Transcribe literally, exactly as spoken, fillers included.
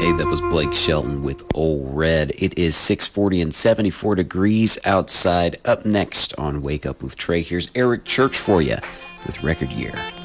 Hey, that was Blake Shelton with Old Red. It is six forty and seventy-four degrees outside. Up next on Wake Up with Trey, here's Eric Church for you with Record Year.